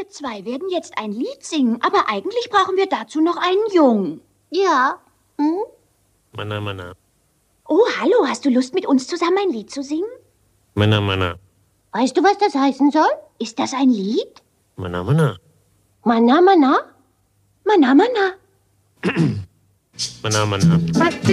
Wir zwei werden jetzt ein Lied singen, aber eigentlich brauchen wir dazu noch einen Jungen. Ja. Hm? Mana, mana. Oh, hallo, hast du Lust, mit uns zusammen ein Lied zu singen? Mana, mana. Weißt du, was das heißen soll? Ist das ein Lied? Mana, mana. Mana, mana? Mana, mana. Mana, mana. Was